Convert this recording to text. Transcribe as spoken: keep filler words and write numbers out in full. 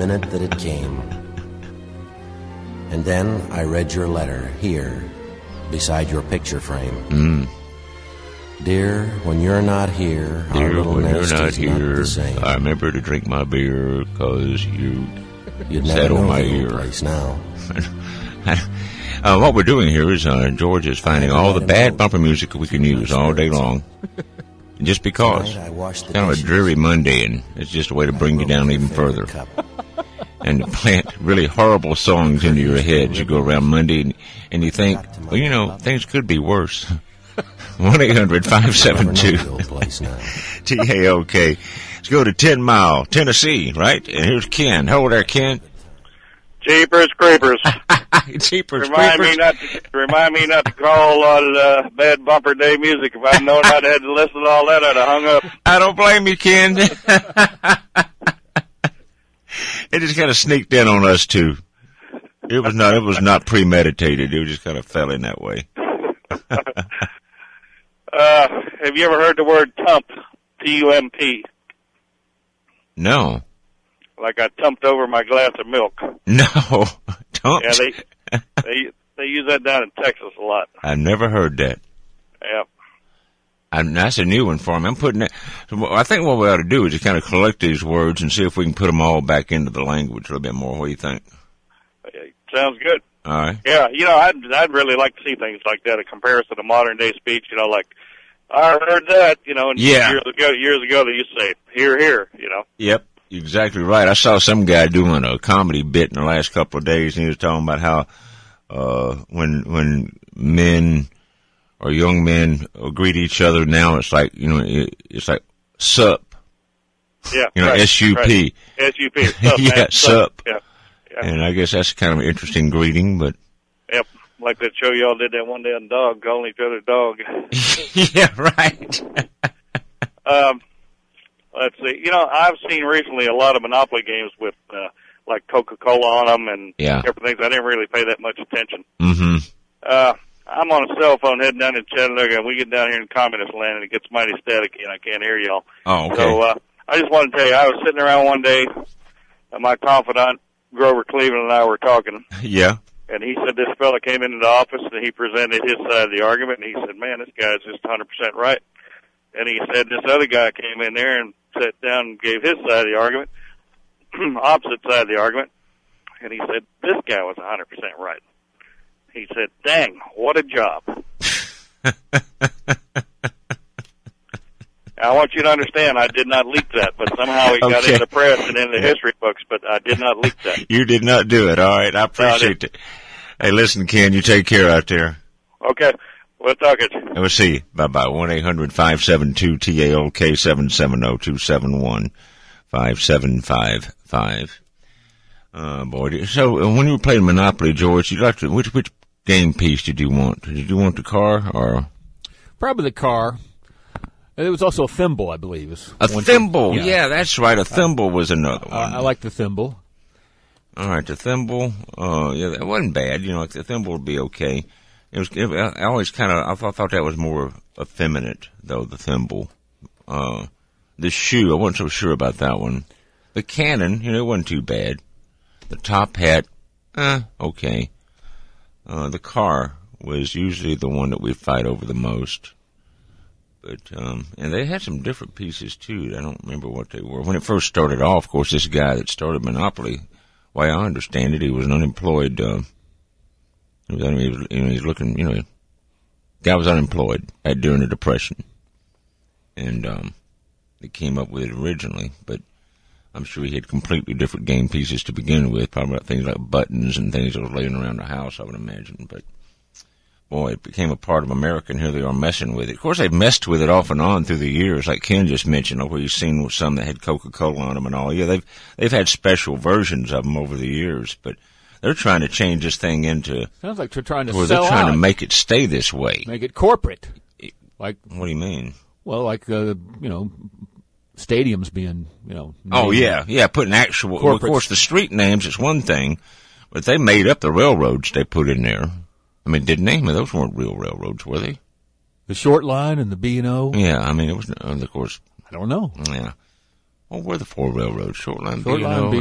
minute that it came. And then I read your letter here, beside your picture frame. Mm. Dear, when you're not here, Dear, our little when you're nest not is here, not the same. I remember to drink my beer, cause you You'd never settle know my the ear. whole place now. uh, what we're doing here is uh, George is finding all the bad bumper music we can use all day long. Just because. It's kind of a dreary Monday, and it's just a way to bring you down even further. And to plant really horrible songs into your head as you go around Monday, and, and you think, well, you know, things could be worse. one eight hundred five seven two T A O K. Let's go to Ten Mile, Tennessee, right? And here's Ken. Hello there, Ken. Jeepers creepers. Jeepers remind creepers. Me not to, remind me not to call on uh, bad bumper day music. If I'd known I'd had to listen to all that, I'd have hung up. I don't blame you, Ken. It just kind of sneaked in on us too. It was not. It was not premeditated. It just kind of fell in that way. uh, have you ever heard the word tump? T U M P. No. Like I tumped over my glass of milk. No. Tumped? Yeah, they they they use that down in Texas a lot. I've never heard that. Yep. I'm, that's a new one for me. I'm putting that. I think what we ought to do is just kind of collect these words and see if we can put them all back into the language a little bit more. What do you think? Sounds good. All right. Yeah, you know, I'd I'd really like to see things like that, a comparison to modern day speech. You know, like I heard that. You know, and yeah. years ago, years ago they used to say "here, here." You know. Yep. Exactly right. I saw some guy doing a comedy bit in the last couple of days, and he was talking about how uh when when men or young men greet each other now, it's like, you know, it, it's like sup. Yeah. You know, right, S U P. Right. S U P. Sup, yeah, man. sup. Yeah. Yeah. And I guess that's kind of an interesting greeting, but. Yep. Like that show y'all did that one day on dog, calling each other dog. Yeah, right. um. Let's see. You know, I've seen recently a lot of Monopoly games with, uh, like Coca-Cola on them and yeah. different things. I didn't really pay that much attention. Mm-hmm. Uh, I'm on a cell phone heading down in Chattanooga, and we get down here in communist land, and it gets mighty staticky, and I can't hear y'all. Oh, okay. So, uh, I just want to tell you, I was sitting around one day, and my confidant, Grover Cleveland, and I were talking. Yeah. And he said this fella came into the office, and he presented his side of the argument, and he said, man, this guy's just one hundred percent right. And he said this other guy came in there and sat down and gave his side of the argument, opposite side of the argument, and he said this guy was one hundred percent right. He said, dang, what a job. I want you to understand, I did not leak that, but somehow it okay. got in the press and in the history books, but I did not leak that. You did not do it. All right, I appreciate no, it. Hey, listen, Ken, you take care out there. Okay. We'll talk it. And we'll see you. Bye-bye. one eight hundred five seven two T A O K seven seven zero two seven one five seven five five. Uh, boy. So, uh, when you were playing Monopoly, George, you like to, which, which game piece did you want? Did you want the car or? Probably the car. And there was also a thimble, I believe. Is a thimble. Yeah. yeah, that's right. A thimble was another one. Uh, I like the thimble. All right, the thimble. Uh, yeah, that wasn't bad. You know, the thimble would be okay. It was. It, I always kind of. I thought, thought that was more effeminate, though. The thimble, uh, the shoe. I wasn't so sure about that one. The cannon, you know, it wasn't too bad. The top hat, eh, okay. Uh, the car was usually the one that we fight over the most. But um, and they had some different pieces too. I don't remember what they were when it first started off. Of course, this guy that started Monopoly, way I understand it, he was an unemployed. Uh, I mean, he was, you know, he's looking, you know, guy was unemployed at, during the Depression. And, um, they came up with it originally, but I'm sure he had completely different game pieces to begin with, probably about things like buttons and things that were laying around the house, I would imagine. But, boy, it became a part of America, and here they are messing with it. Of course, they've messed with it off and on through the years, like Ken just mentioned, where you've seen some that had Coca-Cola on them and all. Yeah, they've, they've had special versions of them over the years, but they're trying to change this thing into. Sounds like they're trying to where sell they're trying out. to make it stay this way. Make it corporate. Like what do you mean? Well, like uh, you know, stadiums being you know. Oh yeah, yeah, putting actual. Well, of course, the street names is one thing, but they made up the railroads they put in there. I mean, didn't they? I mean, those weren't real railroads, were they? The short line and the B and O. Yeah, I mean, it was. Of course, I don't know. Yeah. What were the four railroads? Short line, Short B and O, line, B